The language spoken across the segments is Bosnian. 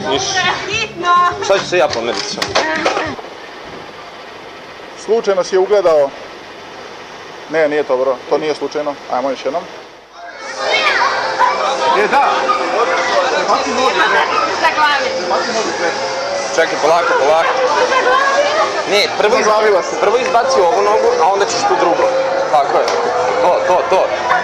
Ništa. Šta ću se ja pomeriti? Slučajno si je ugledao. Ne, nije to bro, to nije slučajno. Ajmo još jednom. Da! Baci nogu pre. Čekaj, polako. Ne, prvo izbaci ovu nogu, a onda ćeš tu drugu. Tako je. To.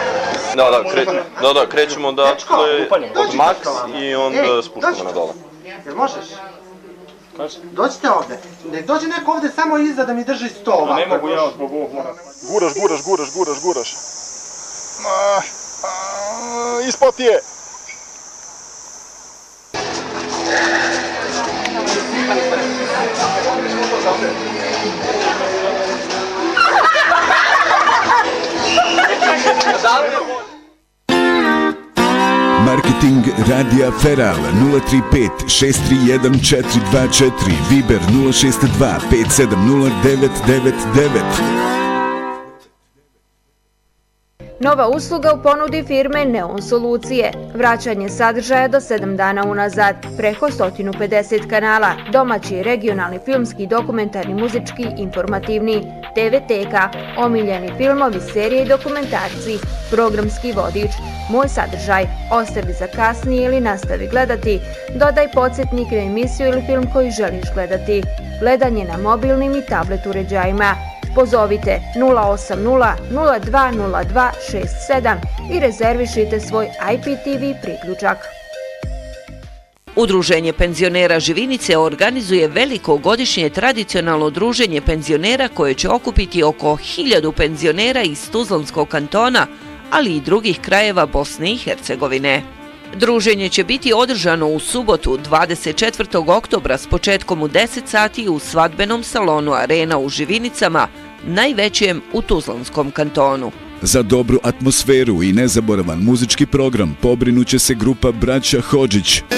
Da, krećemo odatle od max i onda spuštamo na dole. Jel možeš? Dođite ovde. Nek dođe neko ovde samo iza da mi drži sto ovako. Ne mogu ja zbog ovog moram. Guraš. Ispod je. Marketing Radija Feral 035 631 424 Viber 062 570 999. Nova usluga u ponudi firme Neon Solucije. Vraćanje sadržaja do 7 dana unazad. Preko 150 kanala. Domaći, regionalni, filmski, dokumentarni, muzički, informativni. TV-teka. Omiljeni filmovi, serije i dokumentarci. Programski vodič. Moj sadržaj. Ostavi za kasnije ili nastavi gledati. Dodaj podsjetnik na emisiju ili film koji želiš gledati. Gledanje na mobilnim i tablet uređajima. Pozovite 080 0202 67 i rezervišite svoj IPTV priključak. Udruženje penzionera Živinice organizuje veliko godišnje tradicionalno druženje penzionera koje će okupiti oko 1000 penzionera iz Tuzlanskog kantona, ali i drugih krajeva Bosne i Hercegovine. Druženje će biti održano u subotu 24. oktobra s početkom u 10 sati u svadbenom salonu Arena u Živinicama, najvećem u Tuzlanskom kantonu. Za dobru atmosferu i nezaboravan muzički program pobrinuće se grupa Braća Hodžić.